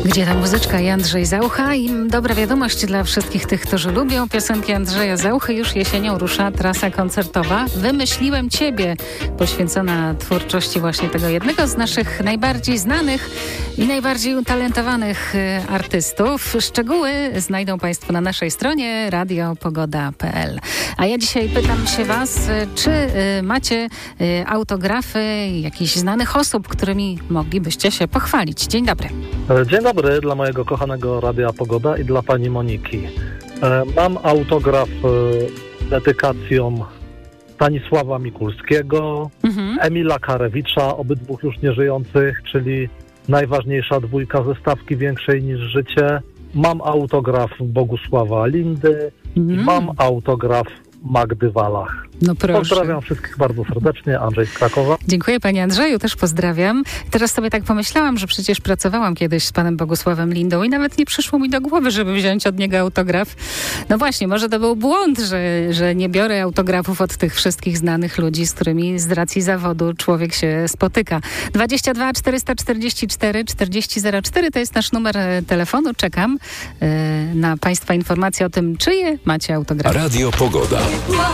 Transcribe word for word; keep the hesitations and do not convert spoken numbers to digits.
Gdzie ta muzyczka i Andrzej Zaucha? I dobra wiadomość dla wszystkich tych, którzy lubią piosenki Andrzeja Zauchy. Już jesienią rusza trasa koncertowa Wymyśliłem Ciebie, poświęcona twórczości właśnie tego jednego z naszych najbardziej znanych i najbardziej utalentowanych artystów. Szczegóły znajdą Państwo na naszej stronie radio pogoda kropka p l. A ja dzisiaj pytam się Was, czy macie autografy jakichś znanych osób, którymi moglibyście się pochwalić? Dzień dobry. Dzień dobry dla mojego kochanego Radia Pogoda i dla pani Moniki. Mam autograf z dedykacją Stanisława Mikulskiego, mhm. Emila Karewicza, obydwóch już nieżyjących, czyli najważniejsza dwójka ze stawki Większej niż życie. Mam autograf Bogusława Lindy mhm. i mam autograf Magdy Walach. No proszę. Pozdrawiam wszystkich bardzo serdecznie, Andrzej z Krakowa. Dziękuję Panie Andrzeju, też pozdrawiam. Teraz sobie tak pomyślałam, że przecież pracowałam kiedyś z panem Bogusławem Lindą i nawet nie przyszło mi do głowy, żeby wziąć od niego autograf. No właśnie, może to był błąd, że, że nie biorę autografów od tych wszystkich znanych ludzi, z którymi z racji zawodu człowiek się spotyka. dwadzieścia dwa czterysta czterdzieści cztery czterdzieści zero cztery to jest nasz numer telefonu. Czekam yy, na Państwa informacje o tym, czyje macie autografy. Radio Pogoda.